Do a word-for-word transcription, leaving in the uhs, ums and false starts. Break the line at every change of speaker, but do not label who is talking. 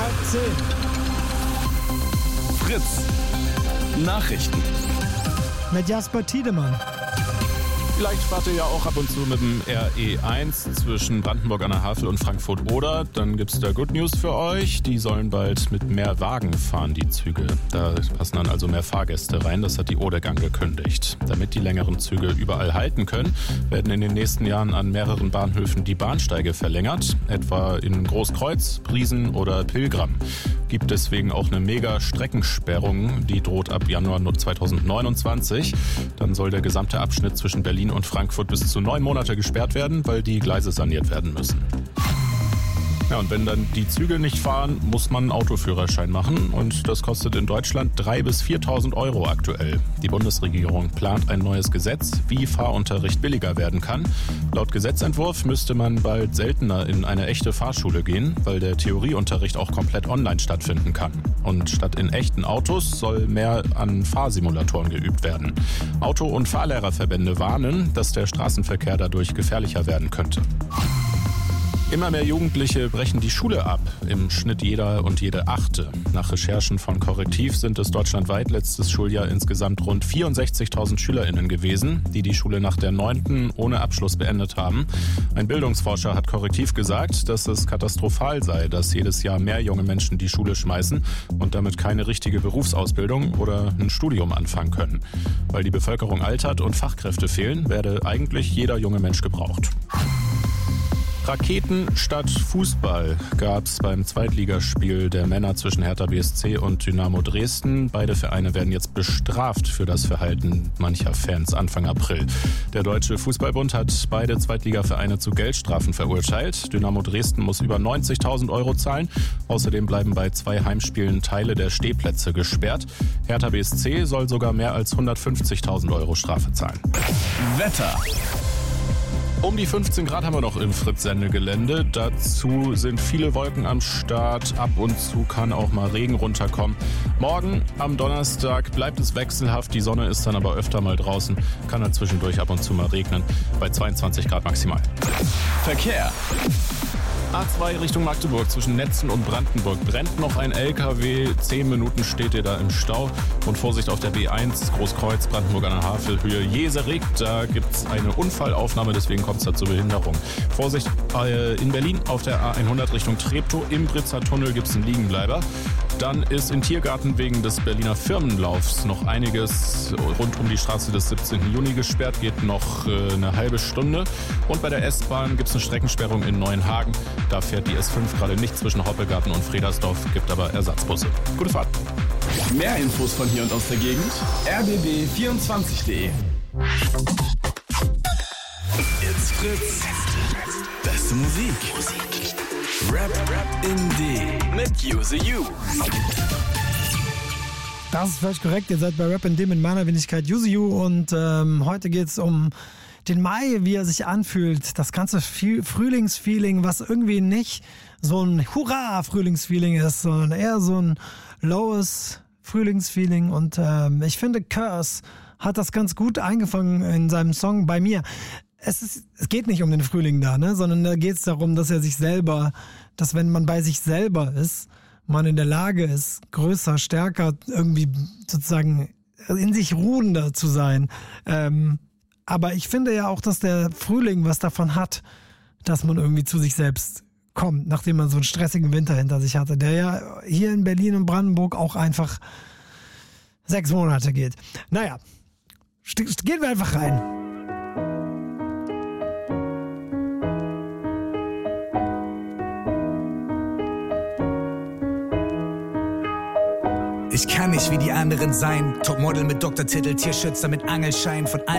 Halb zehn.
Fritz. Nachrichten.
Mit Jasper Tiedemann.
Vielleicht fahrt ihr ja auch ab und zu mit dem R E eins zwischen Brandenburg an der Havel und Frankfurt-Oder. Dann gibt's da Good News für euch. Die sollen bald mit mehr Wagen fahren, die Züge. Da passen dann also mehr Fahrgäste rein. Das hat die Odegang gekündigt. Damit die längeren Züge überall halten können, werden in den nächsten Jahren an mehreren Bahnhöfen die Bahnsteige verlängert. Etwa in Großkreuz, Briesen oder Pilgram. Gibt deswegen auch eine Mega-Streckensperrung. Die droht ab Januar zweitausendneunundzwanzig. Dann soll der gesamte Abschnitt zwischen Berlin und Frankfurt bis zu neun Monate gesperrt werden, weil die Gleise saniert werden müssen. Ja, und wenn dann die Züge nicht fahren, muss man einen Autoführerschein machen. Und das kostet in Deutschland dreitausend bis viertausend Euro aktuell. Die Bundesregierung plant ein neues Gesetz, wie Fahrunterricht billiger werden kann. Laut Gesetzentwurf müsste man bald seltener in eine echte Fahrschule gehen, weil der Theorieunterricht auch komplett online stattfinden kann. Und statt in echten Autos soll mehr an Fahrsimulatoren geübt werden. Auto- und Fahrlehrerverbände warnen, dass der Straßenverkehr dadurch gefährlicher werden könnte. Immer mehr Jugendliche brechen die Schule ab, im Schnitt jeder und jede Achte. Nach Recherchen von Korrektiv sind es deutschlandweit letztes Schuljahr insgesamt rund vierundsechzigtausend SchülerInnen gewesen, die die Schule nach der neunten ohne Abschluss beendet haben. Ein Bildungsforscher hat Korrektiv gesagt, dass es katastrophal sei, dass jedes Jahr mehr junge Menschen die Schule schmeißen und damit keine richtige Berufsausbildung oder ein Studium anfangen können. Weil die Bevölkerung altert und Fachkräfte fehlen, werde eigentlich jeder junge Mensch gebraucht. Raketen statt Fußball gab's beim Zweitligaspiel der Männer zwischen Hertha B S C und Dynamo Dresden. Beide Vereine werden jetzt bestraft für das Verhalten mancher Fans Anfang April. Der Deutsche Fußballbund hat beide Zweitligavereine zu Geldstrafen verurteilt. Dynamo Dresden muss über neunzigtausend Euro zahlen. Außerdem bleiben bei zwei Heimspielen Teile der Stehplätze gesperrt. Hertha B S C soll sogar mehr als hundertfünfzigtausend Euro Strafe zahlen.
Wetter.
Um die fünfzehn Grad haben wir noch im Fritz-Sendegelände. Dazu sind viele Wolken am Start. Ab und zu kann auch mal Regen runterkommen. Morgen am Donnerstag bleibt es wechselhaft. Die Sonne ist dann aber öfter mal draußen. Kann dann zwischendurch ab und zu mal regnen. Bei zweiundzwanzig Grad maximal.
Verkehr.
A zwei Richtung Magdeburg zwischen Netzen und Brandenburg brennt noch ein L K W. Zehn Minuten steht ihr da im Stau. Und Vorsicht auf der B eins, Großkreuz, Brandenburg an der Havel, Höhe Jeserik. Da gibt es eine Unfallaufnahme, deswegen kommt es da zur Behinderung. Vorsicht äh, in Berlin auf der A hundert Richtung Treptow. Im Britzer Tunnel gibt es einen Liegenbleiber. Dann ist in Tiergarten wegen des Berliner Firmenlaufs noch einiges rund um die Straße des siebzehnten Juni gesperrt. Geht noch äh, eine halbe Stunde. Und bei der S-Bahn gibt es eine Streckensperrung in Neuenhagen. Da fährt die S fünf gerade nicht zwischen Hoppelgarten und Fredersdorf, gibt aber Ersatzbusse. Gute Fahrt.
Mehr Infos von hier und aus der Gegend. r b b vierundzwanzig punkt d e. It's Fritz. Beste Musik. Rap, Rap in D mit Use You.
Das ist völlig korrekt. Ihr seid bei Rap in D mit meiner Wenigkeit Use You und ähm, heute geht es um den Mai, wie er sich anfühlt. Das ganze Frühlingsfeeling, was irgendwie nicht so ein Hurra-Frühlingsfeeling ist, sondern eher so ein lowes Frühlingsfeeling. Und ähm, ich finde, Curse hat das ganz gut eingefangen in seinem Song Bei mir. Es, ist, es geht nicht um den Frühling da, ne? Sondern da geht es darum, dass er sich selber, dass wenn man bei sich selber ist, man in der Lage ist, größer, stärker, irgendwie sozusagen in sich ruhender zu sein. Ähm, aber ich finde ja auch, dass der Frühling was davon hat, dass man irgendwie zu sich selbst kommt, nachdem man so einen stressigen Winter hinter sich hatte, der ja hier in Berlin und Brandenburg auch einfach sechs Monate geht. Naja, gehen wir einfach rein.
Ich kann nicht wie die anderen sein. Topmodel mit Doktortitel, Tierschützer mit Angelschein. Von allen